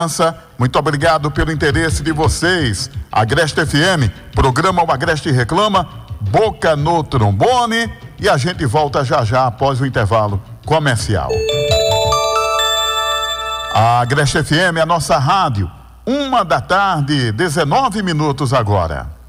Muito obrigado pelo interesse de vocês. Agreste FM, programa O Agreste Reclama, Boca no Trombone, e a gente volta já já após o intervalo comercial. A Agreste FM é a nossa rádio, 1 da tarde, 19 minutos agora.